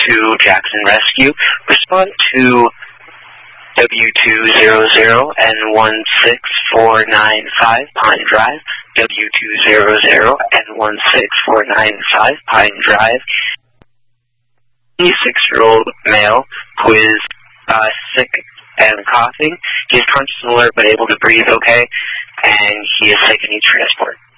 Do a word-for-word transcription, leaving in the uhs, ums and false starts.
to Jackson Rescue. Respond to W two zero zero N one six four nine five Pine Drive, W two zero zero N one six four nine five Pine Drive. twenty-six-year-old male who is uh, sick and coughing. He is conscious and alert but able to breathe okay, and he is safe and needs transport.